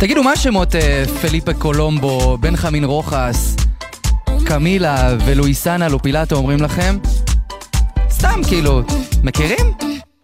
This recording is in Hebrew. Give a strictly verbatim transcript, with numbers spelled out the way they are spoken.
תגידו, מה השמות פליפה קולומבו, בנחמין רוחס, קמילה ולואיסנה לופילטו אומרים לכם? סתם כאילו, מכירים?